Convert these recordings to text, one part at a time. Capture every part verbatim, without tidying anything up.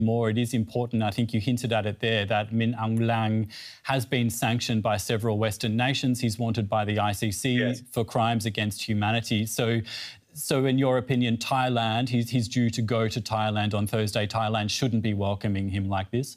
more, it is important, I think you hinted at it there, that Min Aung Hlaing has been sanctioned by several Western nations. He's wanted by the I C C yes. for crimes against humanity. So, so in your opinion, Thailand, he's, he's due to go to Thailand on Thursday. Thailand shouldn't be welcoming him like this?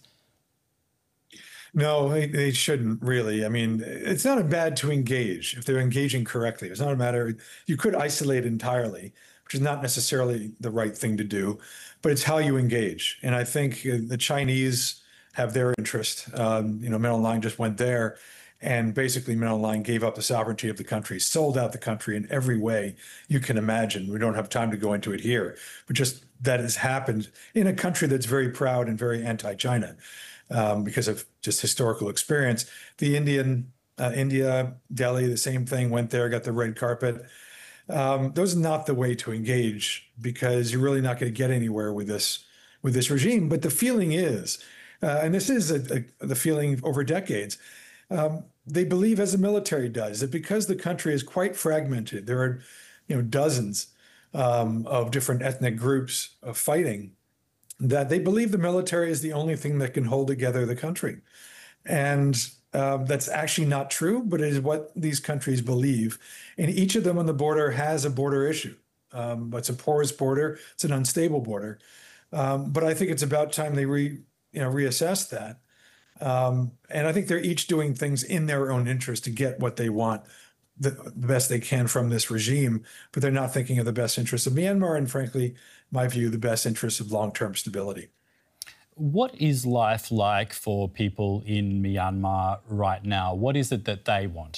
No, they, they shouldn't really. I mean, it's not bad to engage if they're engaging correctly. It's not a matter, you could isolate entirely, which is not necessarily the right thing to do, but it's how you engage. And I think the Chinese have their interest. Um, you know, Min Aung Hlaing just went there, and basically Min Aung Hlaing gave up the sovereignty of the country, sold out the country in every way you can imagine. We don't have time to go into it here, but just that has happened in a country that's very proud and very anti-China. Um, because of just historical experience. The Indian, uh, India, Delhi, the same thing, went there, got the red carpet. Um, those are not the way to engage, because you're really not going to get anywhere with this with this regime. But the feeling is, uh, and this is a, a, the feeling over decades, um, they believe, as the military does, that because the country is quite fragmented, there are, you know, dozens um, of different ethnic groups of fighting, that they believe the military is the only thing that can hold together the country. And um, that's actually not true, but it is what these countries believe. And each of them on the border has a border issue. Um, it's a porous border, it's an unstable border. Um, but I think it's about time they re, you know, reassess that. Um, and I think they're each doing things in their own interest to get what they want, the, the best they can from this regime, but they're not thinking of the best interests of Myanmar and, frankly, my view, the best interests of long-term stability. What is life like for people in Myanmar right now? What is it that they want?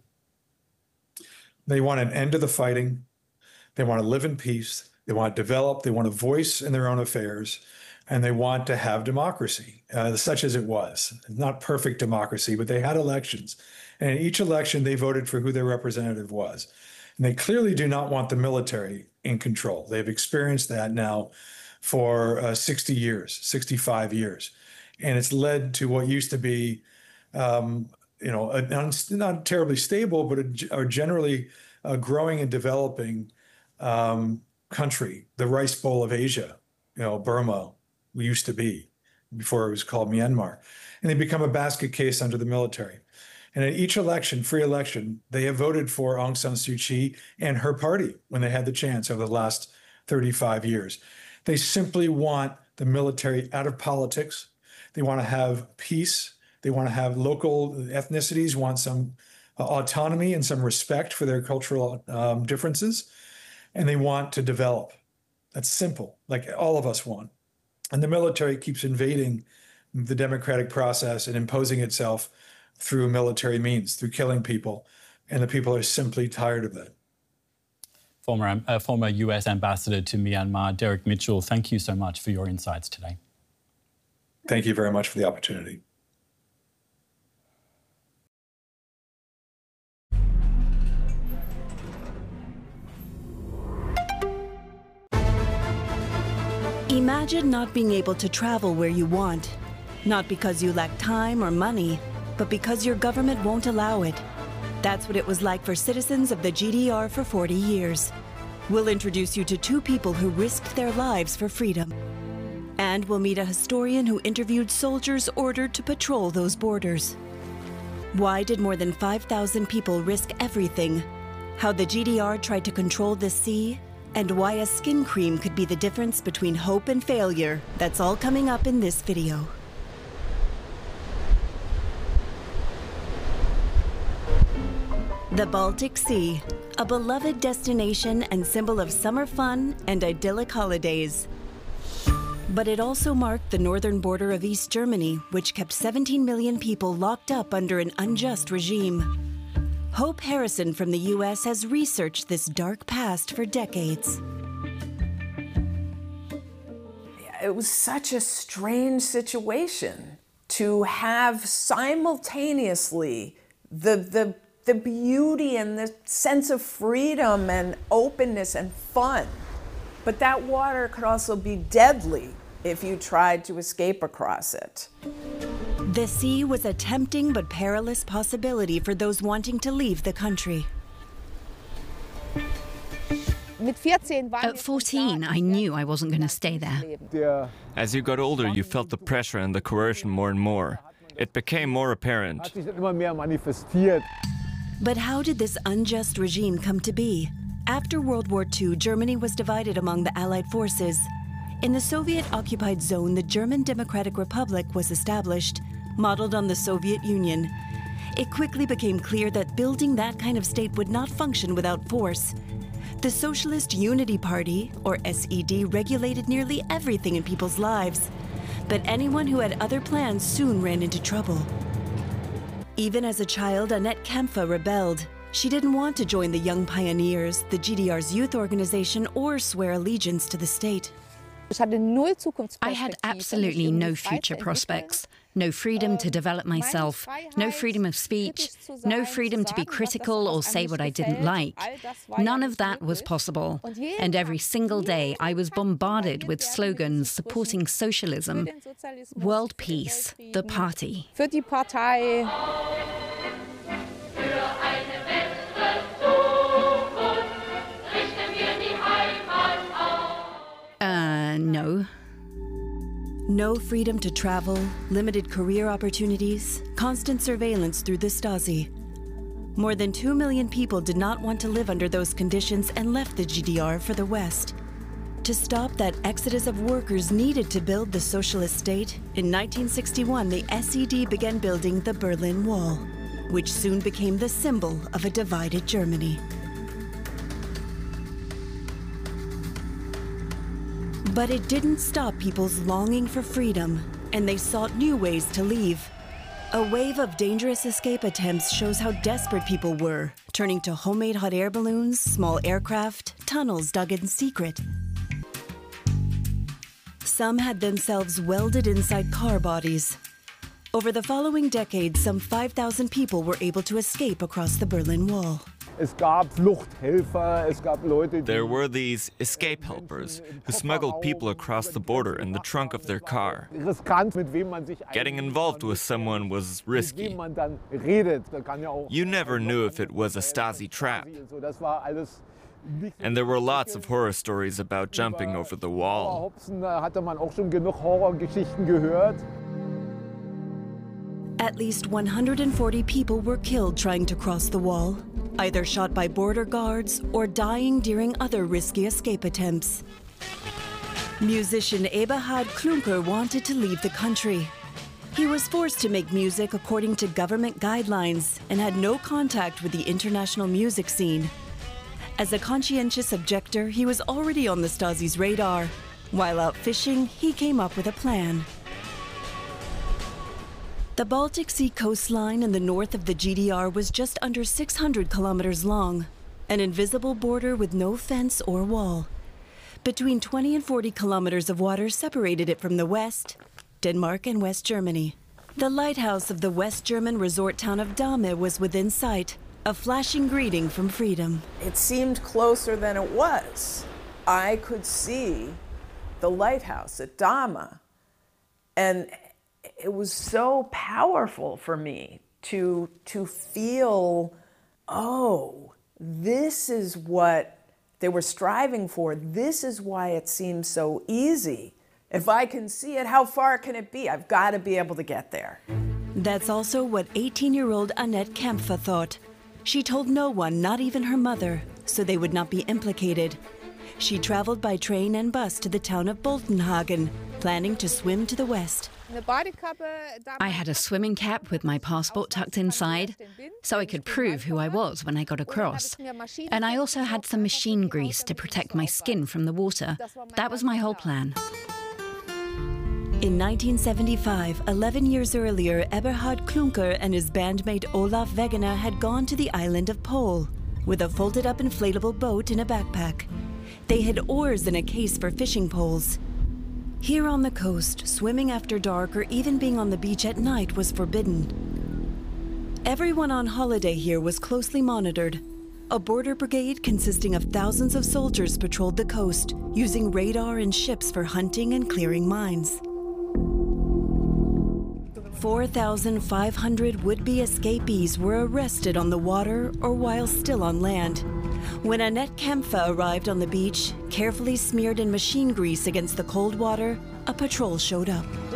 They want an end to the fighting. They want to live in peace. They want to develop. They want a voice in their own affairs. And they want to have democracy, uh, such as it was. Not perfect democracy, but they had elections. And in each election, they voted for who their representative was. And they clearly do not want the military in control. They've experienced that now for uh, sixty years, sixty-five years. And it's led to what used to be, um, you know, a, not terribly stable, but a, a generally uh, growing and developing um, country, the Rice Bowl of Asia, you know, Burma used to be before it was called Myanmar. And they become a basket case under the military. And at each election, free election, they have voted for Aung San Suu Kyi and her party when they had the chance over the last thirty-five years. They simply want the military out of politics. They want to have peace. They want to have local ethnicities, want some uh, autonomy and some respect for their cultural um, differences. And they want to develop. That's simple, like all of us want. And the military keeps invading the democratic process and imposing itself through military means, through killing people, and the people are simply tired of that. Former, uh, former U S Ambassador to Myanmar, Derek Mitchell, thank you so much for your insights today. Thank you very much for the opportunity. Imagine not being able to travel where you want, not because you lack time or money, but because your government won't allow it. That's what it was like for citizens of the G D R for forty years. We'll introduce you to two people who risked their lives for freedom. And we'll meet a historian who interviewed soldiers ordered to patrol those borders. Why did more than five thousand people risk everything? How the G D R tried to control the sea? And why a skin cream could be the difference between hope and failure. That's all coming up in this video. The Baltic Sea, a beloved destination and symbol of summer fun and idyllic holidays. But it also marked the northern border of East Germany, which kept seventeen million people locked up under an unjust regime. Hope Harrison from the U S has researched this dark past for decades. It was such a strange situation to have simultaneously the, the, the beauty and the sense of freedom and openness and fun. But that water could also be deadly if you tried to escape across it. The sea was a tempting but perilous possibility for those wanting to leave the country. At fourteen, I knew I wasn't going to stay there. As you got older, you felt the pressure and the coercion more and more. It became more apparent. But how did this unjust regime come to be? After World War Two, Germany was divided among the Allied forces. In the Soviet-occupied zone, the German Democratic Republic was established, modeled on the Soviet Union. It quickly became clear that building that kind of state would not function without force. The Socialist Unity Party, or S E D, regulated nearly everything in people's lives. But anyone who had other plans soon ran into trouble. Even as a child, Annette Kempfer rebelled. She didn't want to join the Young Pioneers, the G D R's youth organization, or swear allegiance to the state. I had absolutely no future prospects, no freedom to develop myself, no freedom of speech, no freedom to be critical or say what I didn't like. None of that was possible. And every single day I was bombarded with slogans supporting socialism, world peace, the party. Uh, no. No freedom to travel, limited career opportunities, constant surveillance through the Stasi. More than two million people did not want to live under those conditions and left the G D R for the West. To stop that exodus of workers needed to build the socialist state, in nineteen sixty-one the S E D began building the Berlin Wall, which soon became the symbol of a divided Germany. But it didn't stop people's longing for freedom, and they sought new ways to leave. A wave of dangerous escape attempts shows how desperate people were, turning to homemade hot air balloons, small aircraft, tunnels dug in secret. Some had themselves welded inside car bodies. Over the following decades, some five thousand people were able to escape across the Berlin Wall. There were these escape helpers who smuggled people across the border in the trunk of their car. Getting involved with someone was risky. You never knew if it was a Stasi trap. And there were lots of horror stories about jumping over the wall. At least one hundred forty people were killed trying to cross the wall, either shot by border guards or dying during other risky escape attempts. Musician Eberhard Klunker wanted to leave the country. He was forced to make music according to government guidelines and had no contact with the international music scene. As a conscientious objector, he was already on the Stasi's radar. While out fishing, he came up with a plan. The Baltic Sea coastline in the north of the G D R was just under six hundred kilometers long, an invisible border with no fence or wall. Between twenty and forty kilometers of water separated it from the west, Denmark and West Germany. The lighthouse of the West German resort town of Dahme was within sight, a flashing greeting from freedom. It seemed closer than it was. I could see the lighthouse at Dahme, and it was so powerful for me to, to feel, oh, this is what they were striving for. This is why it seems so easy. If I can see it, how far can it be? I've got to be able to get there. That's also what eighteen-year-old Annette Kempfer thought. She told no one, not even her mother, so they would not be implicated. She traveled by train and bus to the town of Boltenhagen, planning to swim to the west. I had a swimming cap with my passport tucked inside, so I could prove who I was when I got across. And I also had some machine grease to protect my skin from the water. That was my whole plan. In nineteen seventy-five, eleven years earlier, Eberhard Klunker and his bandmate Olaf Wegener had gone to the island of Pole with a folded-up inflatable boat in a backpack. They had oars in a case for fishing poles. Here on the coast, swimming after dark or even being on the beach at night was forbidden. Everyone on holiday here was closely monitored. A border brigade consisting of thousands of soldiers patrolled the coast, using radar and ships for hunting and clearing mines. four thousand five hundred would-be escapees were arrested on the water or while still on land. When Annette Kempfa arrived on the beach, carefully smeared in machine grease against the cold water, a patrol showed up.